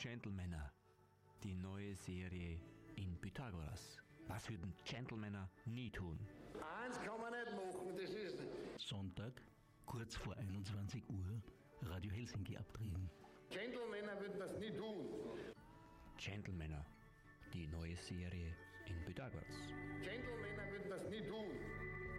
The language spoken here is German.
Gentlemänner, die neue Serie in Pythagoras. Was würden Gentlemänner nie tun? Eins kann man nicht machen, das ist Sonntag, kurz vor 21 Uhr, Radio Helsinki abdrehen. Gentlemänner würden das nie tun. Gentlemänner, die neue Serie in Pythagoras. Gentlemänner würden das nie tun.